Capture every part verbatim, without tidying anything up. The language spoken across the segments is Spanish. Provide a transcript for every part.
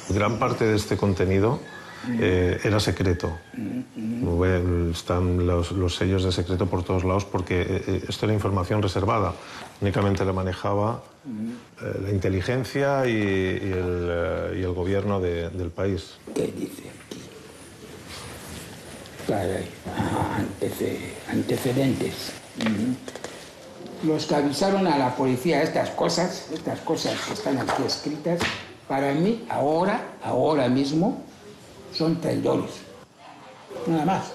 Gran parte de este contenido eh, era secreto. Están los, los sellos de secreto por todos lados porque eh, esto era información reservada. Únicamente la manejaba eh, la inteligencia y, y, el, eh, y el gobierno de, del país. ¿Qué dice aquí? Caray, antece, antecedentes. Uh-huh. Los que avisaron a la policía estas cosas, estas cosas que están aquí escritas, para mí, ahora, ahora mismo, son traidores. Nada más.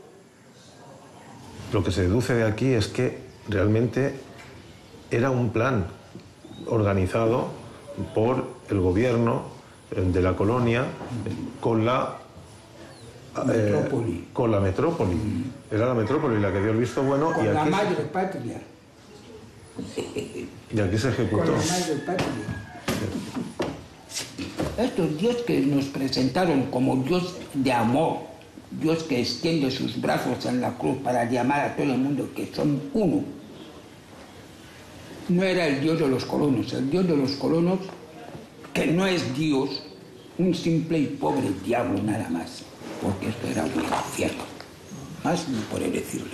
Lo que se deduce de aquí es que realmente era un plan organizado por el gobierno de la colonia con la metrópoli. Eh, con la metrópoli. Mm. Era la metrópoli la que dio el visto bueno. Con y la aquí madre se... patria. Y aquí se ejecutó. Con la madre patria. Estos dioses que nos presentaron como Dios de amor, Dios que extiende sus brazos en la cruz para llamar a todo el mundo que son uno, no era el Dios de los colonos. El Dios de los colonos, que no es Dios, un simple y pobre diablo nada más, porque esto era un infierno, más no podré decirle.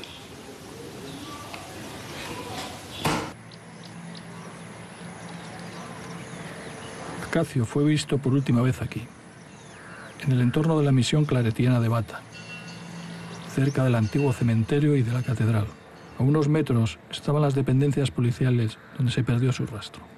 Casio fue visto por última vez aquí, en el entorno de la misión claretiana de Bata, cerca del antiguo cementerio y de la catedral. A unos metros estaban las dependencias policiales donde se perdió su rastro.